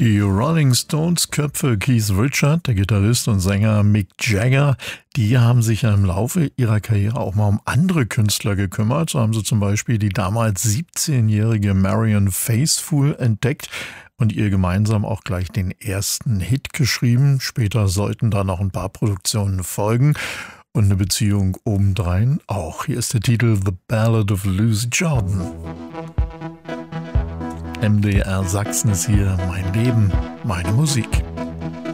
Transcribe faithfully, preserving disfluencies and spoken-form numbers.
Die Rolling Stones Köpfe Keith Richards, der Gitarrist und Sänger Mick Jagger, die haben sich ja im Laufe ihrer Karriere auch mal um andere Künstler gekümmert. So haben sie zum Beispiel die damals siebzehnjährige Marianne Faithfull entdeckt und ihr gemeinsam auch gleich den ersten Hit geschrieben. Später sollten da noch ein paar Produktionen folgen und eine Beziehung obendrein auch. Hier ist der Titel The Ballad of Lucy Jordan. M D R Sachsen ist hier, mein Leben, meine Musik.